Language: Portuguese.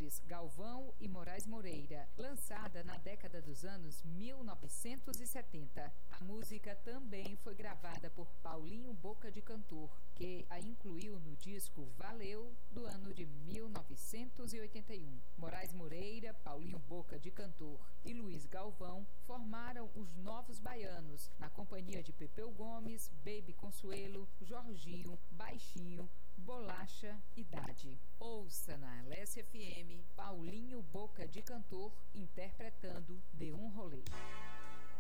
Alves, Galvão e Moraes Moreira, lançada na década dos anos 1970. A música também foi gravada por Paulinho Boca de Cantor, que a incluiu no disco Valeu, do ano de 1981. Moraes Moreira, Paulinho Boca de Cantor e Luiz Galvão formaram os Novos Baianos, na companhia de Pepeu Gomes, Baby Consuelo, Jorginho, Baixinho, Bolacha e Dade. Ouça na Alessia FM Paulinho Boca de Cantor interpretando De Um Rolê.